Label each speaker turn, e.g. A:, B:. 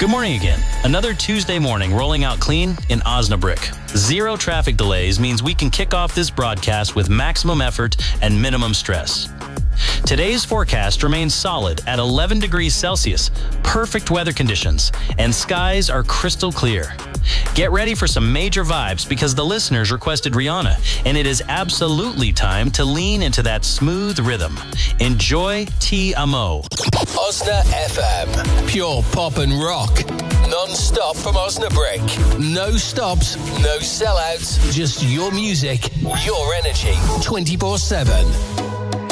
A: Good morning again. Another Tuesday morning rolling out clean in Osnabrück. Zero traffic delays means we can kick off this broadcast with maximum effort and minimum stress. Today's forecast remains solid at 11 degrees Celsius, perfect weather conditions, and skies are crystal clear. Get ready for some major vibes because the listeners requested Rihanna, and it is absolutely time to lean into that smooth rhythm. Enjoy Ti Amo.
B: Osna FM. Pure pop and rock. Non-stop from Osnabrück. No stops, no sellouts, just your music, your energy, 24/7.